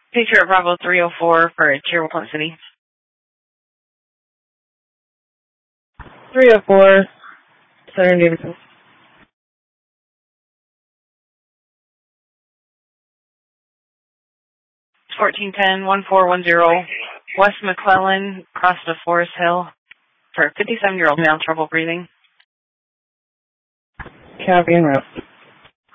Patriot Bravo 304 for Tier Plant City. 304, Senator Davidson. 1410-1410, West McClellan, across the Forest Hill, for a 57-year-old male, trouble breathing. Copy en route.